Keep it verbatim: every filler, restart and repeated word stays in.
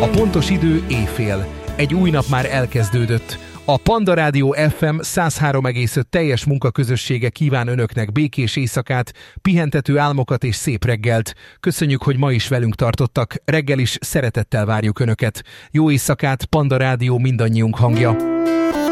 A pontos idő éjfél. Egy új nap már elkezdődött. A Panda Rádió ef em száz három egész öt teljes munkaközössége kíván önöknek békés éjszakát, pihentető álmokat és szép reggelt. Köszönjük, hogy ma is velünk tartottak. Reggel is szeretettel várjuk önöket. Jó éjszakát, Panda Rádió, mindannyiunk hangja.